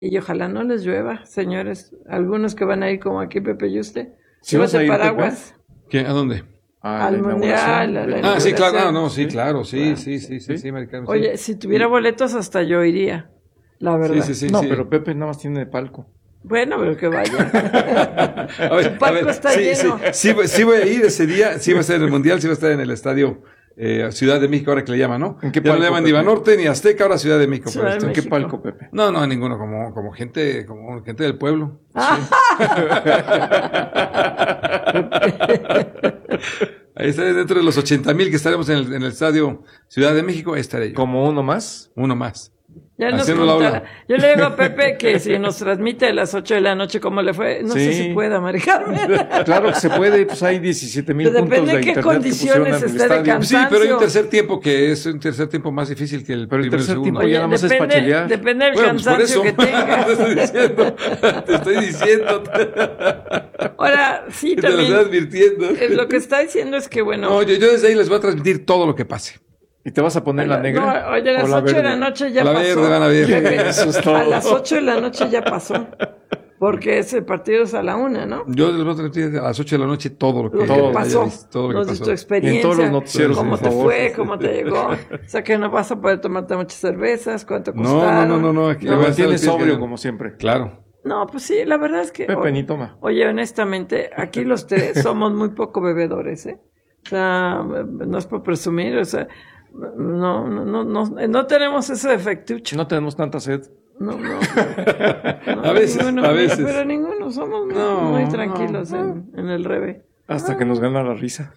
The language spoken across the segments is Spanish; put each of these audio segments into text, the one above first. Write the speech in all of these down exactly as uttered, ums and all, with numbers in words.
Y ojalá no les llueva, señores. Algunos que van a ir como aquí, Pepe y usted. ¿Sí vas a ir, paraguas. ¿Qué? ¿A dónde? Ah, al mundial. A la ah, sí, claro, no, no, sí, claro, sí, claro. sí, sí, sí, sí, sí, Maricarmen, sí. Oye, si tuviera boletos hasta yo iría, la verdad. Sí, sí, sí, no, sí. Pero Pepe nada más tiene palco. Bueno, pero que vaya. a ver, palco a ver, está sí, lleno. Sí, sí, sí voy a ir ese día, sí va a ser en el mundial, sí va a estar en el estadio eh, Ciudad de México, ahora que le llaman, ¿no? ¿En qué palco, ya no le llaman ni Banorte ni Azteca, ahora Ciudad de México. Ciudad esto. de ¿En qué palco, Pepe? No, no, ninguno, como, como gente, como gente del pueblo. Ahí estaré dentro de los ochenta mil que estaremos en el, en el estadio Ciudad de México, ahí estaré yo. ¿Como uno más? Uno más. Ya nos contara. Yo le digo a Pepe que si nos transmite a las ocho de la noche cómo le fue, no sí. sé si pueda, Maricarmen. Claro que se puede, pues hay diecisiete mil puntos de internet. Depende de qué condiciones esté de cansancio. Sí, pero hay un tercer tiempo que es un tercer tiempo más difícil que el pero primer el tercer segundo. tiempo ya nada más es pachelear. Depende del bueno, cansancio pues que tenga. te estoy diciendo, te estoy diciendo. Ahora, sí, te también. Te lo estoy advirtiendo. Lo que está diciendo es que, bueno. No, yo, yo desde ahí les voy a transmitir todo lo que pase. ¿Y te vas a poner la negra? No, oye, a las ocho de la noche ya la pasó. Verde, van a ver. Eso es todo. A las ocho de la noche ya pasó. Porque ese partido es a la una, ¿no? Yo les voy a transmitir a las ocho de la noche todo lo que, lo todo que pasó. Visto, todo lo que pasó. Tu experiencia. En todos los noticieros, cómo te favor. fue, cómo te llegó. O sea, que no vas a poder tomarte muchas cervezas, cuánto no, costaron. No, no, no, no. Aquí no, mantienes sobrio, como siempre. Claro. No, pues sí, la verdad es que... Pepe, oye, ni toma. Oye, honestamente, aquí los tres somos muy poco bebedores, ¿eh? O sea, no es por presumir, o sea... No, no, no, no, no tenemos ese defectucho. No tenemos tanta sed. No, no. no a veces, ninguno, a veces. Pero ninguno, somos muy, no, muy tranquilos no, no. En, en el reve. Hasta que nos gana la risa.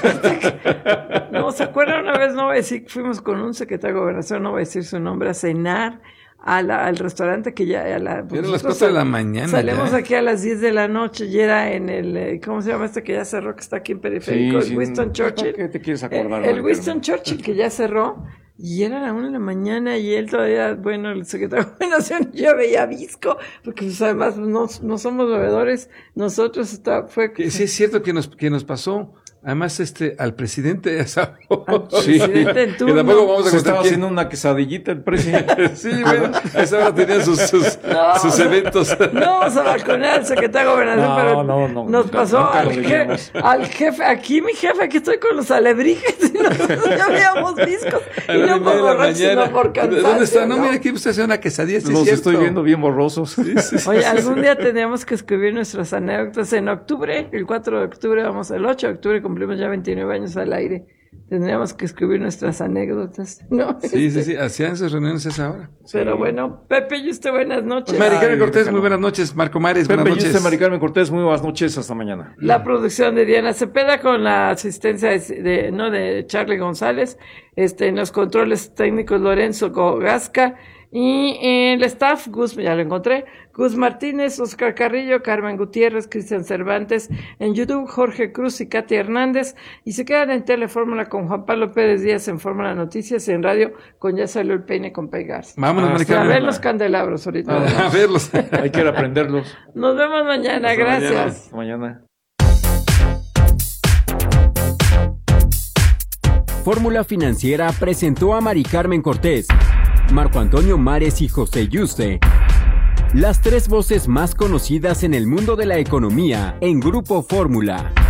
No, ¿se acuerdan una vez? No voy a decir, fuimos con un secretario de Gobernación, no voy a decir su nombre, a cenar a la, al restaurante que ya... A la, pues, era las cuatro de la mañana. Salimos ya. aquí a las diez de la noche y era en el... ¿Cómo se llama este que ya cerró, que está aquí en Periférico? Sí, el Winston sí, Churchill. ¿Qué te quieres acordar? El, el Winston Churchill que ya cerró. Y era la una de la mañana y él todavía, bueno, el secretario de Gobernación ya veía visco, porque pues, además no, no somos bebedores, nosotros está, fue... Que, sí es cierto que nos, que nos pasó, además este, al presidente, esa al presidente en turno. Que tampoco vamos a Se estaba haciendo una quesadillita el presidente. Sí, bueno, a esa hora tenía sus, sus, no, sus eventos. No vamos a balconear al secretario de Gobernación, no, pero no, no, nos nunca, pasó nunca al, jefe, al jefe, aquí mi jefe, aquí estoy con los alebrijes, y nosotros ya veíamos viscos, y no por borrachos, sino por cansancio. ¿Dónde está? No, mira, aquí usted hace una quesadilla, sí, los es estoy viendo bien borrosos. Sí, sí, sí, Oye, sí, algún sí. día tenemos que escribir nuestras anécdotas en octubre, el cuatro de octubre, vamos, el ocho de octubre cumplimos ya veintinueve años al aire. Tendríamos que escribir nuestras anécdotas, ¿no? Sí, sí, sí, hacían esas reuniones a esa hora. Pero sí. Bueno, Pepe y usted, buenas noches. Maricarmen Cortés, muy buenas noches. Marco Mares, Pepe buenas noches. Pepe y usted, Maricarmen Cortés, muy buenas noches, hasta mañana. La producción de Diana Cepeda con la asistencia de, de no de Charlie González, este, en los controles técnicos Lorenzo Gasca y el staff, Gus, ya lo encontré, Gus Martínez, Oscar Carrillo, Carmen Gutiérrez, Cristian Cervantes, en YouTube Jorge Cruz y Katy Hernández, y se quedan en Telefórmula con Juan Pablo Pérez Díaz en Fórmula Noticias y en radio con Ya Salió el Peine con Peigarza. Vámonos, Maricarmen. A ver los candelabros ahorita. A, a verlos. Hay que ir a aprenderlos. Nos vemos mañana, hasta gracias. Mañana. mañana. Fórmula Financiera presentó a Maricarmen Cortés, Marco Antonio Mares y José Yuste, las tres voces más conocidas en el mundo de la economía en Grupo Fórmula.